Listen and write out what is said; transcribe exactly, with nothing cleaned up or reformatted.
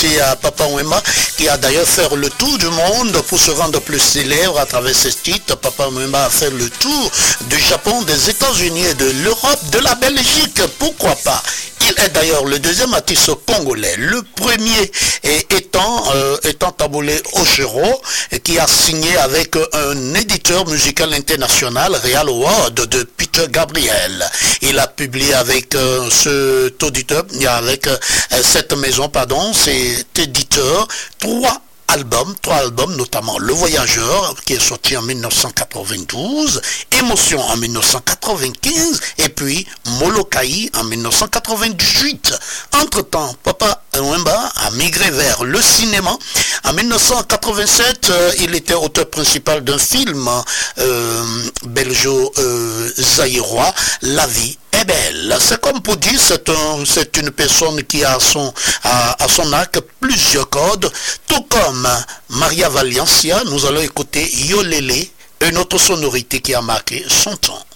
écouté à Papa Wemba, qui a d'ailleurs fait le tour du monde pour se rendre plus célèbre à travers ses titres. Papa Wemba a fait le tour du Japon, des États-Unis et de l'Europe, de la Belgique, pourquoi pas. Il est d'ailleurs le deuxième artiste congolais, le premier étant, euh, étant Taboulé Ochero, qui a signé avec un éditeur musical international, Real World, de Peter Gabriel. Il a publié avec euh, cet auditeur, avec euh, cette maison, pardon, cet éditeur, trois albums, trois albums, notamment Le Voyageur, qui est sorti en mille neuf cent quatre-vingt-douze, Émotion en mille neuf cent quatre-vingt-quinze, et puis Molokaï en mille neuf cent quatre-vingt-dix-huit. Entre-temps, Papa Wemba a migré vers le cinéma. En mille neuf cent quatre-vingt-sept, euh, il était auteur principal d'un film euh, belgeo-zaïrois, euh, La vie est belle. C'est comme pour dire, c'est un, c'est une personne qui a à son, à, à son arc plusieurs cordes, tout comme Maria Valencia. Nous allons écouter Yolele, une autre sonorité qui a marqué son temps.